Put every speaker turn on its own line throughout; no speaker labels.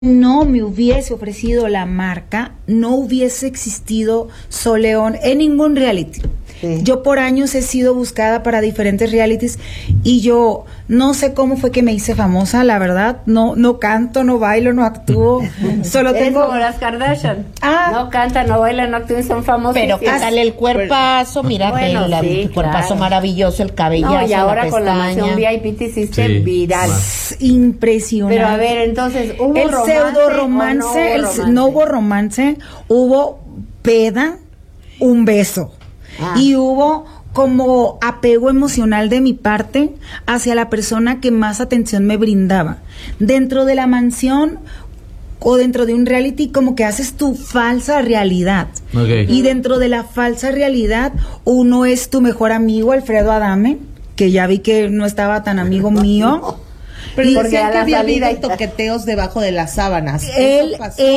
no me hubiese ofrecido la marca, no hubiese existido Sol León en ningún reality. Sí. Yo por años he sido buscada para diferentes realities y yo no sé cómo fue que me hice famosa, la verdad. No canto, no bailo, no actúo. Solo tengo...
Es como las Kardashian. No cantan, no bailan, no actúan, son famosos.
Pero qué tal el cuerpazo, mira,
bueno,
el cuerpazo maravilloso, el cabellazo,
no, y ahora con la mansión VIP te hiciste viral.
Impresionante.
Pero a ver, entonces, ¿hubo
el
romance
pseudo romance? No hubo romance, hubo peda, un beso. Y hubo como apego emocional de mi parte hacia la persona que más atención me brindaba. Dentro de la mansión o dentro de un reality como que haces tu falsa realidad. Okay. Y dentro de la falsa realidad uno es tu mejor amigo, Alfredo Adame, que ya vi que no estaba tan amigo mío.
Pero porque a la salida hay toqueteos debajo de las sábanas.
Él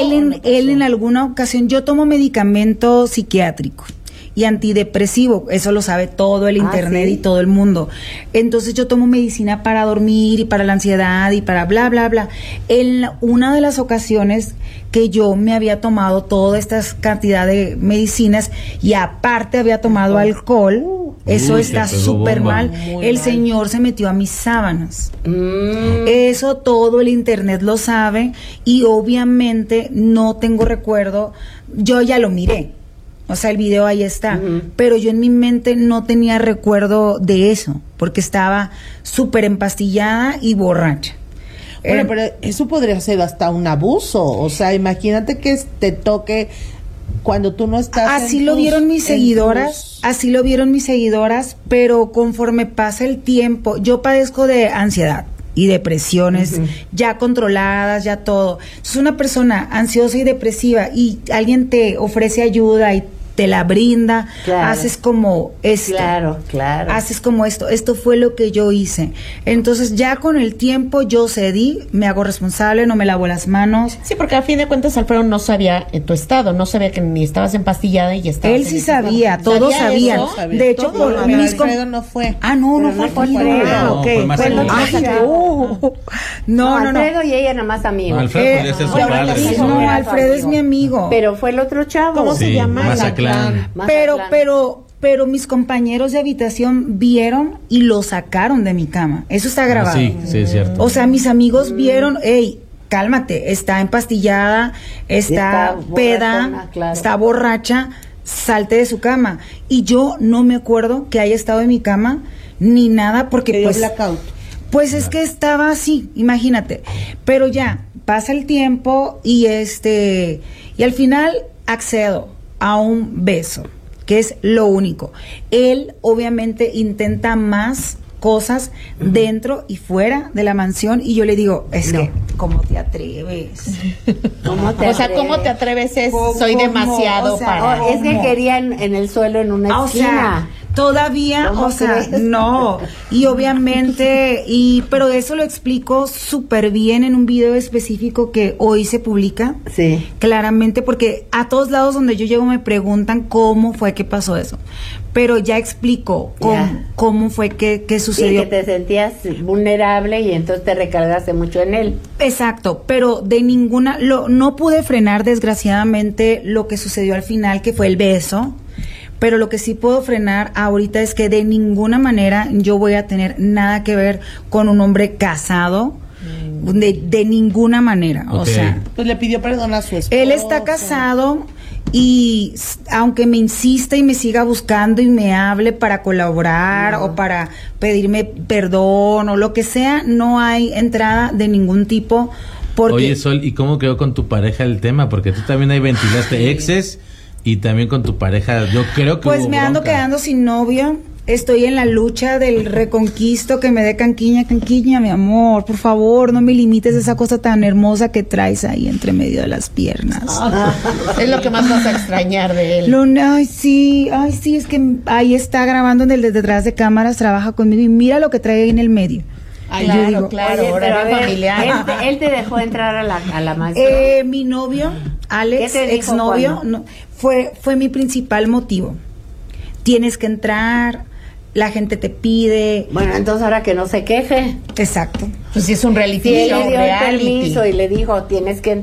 en alguna ocasión, yo tomo medicamento psiquiátrico y antidepresivo, eso lo sabe todo el internet, ¿sí? Y todo el mundo. Entonces yo tomo medicina para dormir y para la ansiedad y para bla, bla, bla. En una de las ocasiones que yo me había tomado toda esta cantidad de medicinas y aparte había tomado alcohol, eso está súper mal. El señor se metió a mis sábanas. Eso todo el internet lo sabe y obviamente no tengo recuerdo, yo ya lo miré. O sea, el video ahí está, pero yo en mi mente no tenía recuerdo de eso, porque estaba súper empastillada y borracha.
Bueno, pero eso podría ser hasta un abuso, o sea, imagínate que te toque cuando tú no estás.
Así lo vieron mis seguidoras, así lo vieron mis seguidoras, pero conforme pasa el tiempo, yo padezco de ansiedad y depresiones ya controladas, ya todo. Es una persona ansiosa y depresiva y alguien te ofrece ayuda y te la brinda, haces como esto. Claro. Haces como esto. Esto fue lo que yo hice. Entonces ya con el tiempo yo cedí, me hago responsable, no me lavo las manos.
Sí, porque a fin de cuentas Alfredo no sabía en tu estado, no sabía que ni estabas empastillada y estabas.
Él sí sabía, todos sabían. De hecho, por mis
Alfredo no fue.
No fue Alfredo.
No, Alfredo y ella nada más amigos.
Alfredo podría ser su padre.
No, Alfredo es mi amigo.
Pero fue el otro chavo.
¿Cómo se llama? Pero mis compañeros de habitación vieron y lo sacaron de mi cama. Eso está grabado.
Sí, es cierto.
O sea, mis amigos vieron, cálmate, está empastillada, está peda, está borracha, salte de su cama. Y yo no me acuerdo que haya estado en mi cama ni nada porque
pues blackout.
Pues es que estaba así, imagínate. Pero ya pasa el tiempo y y al final accedo a un beso, que es lo único. Él obviamente intenta más cosas dentro y fuera de la mansión y yo le digo, que ¿cómo te atreves?
¿Cómo te atreves? Soy demasiado para...
Es que querían en el suelo en una esquina.
Todavía, no, y obviamente, pero eso lo explico súper bien en un video específico que hoy se publica, claramente, porque a todos lados donde yo llego me preguntan cómo fue que pasó eso, pero ya explico cómo fue que sucedió.
Sí, que te sentías vulnerable y entonces te recargaste mucho en él.
Exacto, pero no pude frenar desgraciadamente lo que sucedió al final, que fue el beso. Pero lo que sí puedo frenar ahorita es que de ninguna manera yo voy a tener nada que ver con un hombre casado, de ninguna manera. O sea,
pues le pidió perdón a su esposo.
Él está casado y aunque me insista y me siga buscando y me hable para colaborar o para pedirme perdón o lo que sea, no hay entrada de ningún tipo. Porque...
Oye, Sol, ¿y cómo quedó con tu pareja el tema? Porque tú también ahí ventilaste exes. Y también con tu pareja, yo creo que
pues me ando quedando sin novio. Estoy en la lucha del reconquisto, que me dé canquiña, mi amor. Por favor, no me limites esa cosa tan hermosa que traes ahí entre medio de las piernas.
Es lo que más vas a extrañar de él.
Ay, sí, es que ahí está grabando en el de detrás de cámaras, trabaja conmigo y mira lo que trae ahí en el medio.
Ay, claro. Oye, familiar. Él te dejó entrar a la mansión.
Mi novio, Alex, exnovio, fue mi principal motivo. Tienes que entrar, la gente te pide.
Bueno, entonces ahora que no se queje.
Exacto.
Pues si es un reality
Si él
show,
le dio el
reality.
permiso y le dijo, tienes que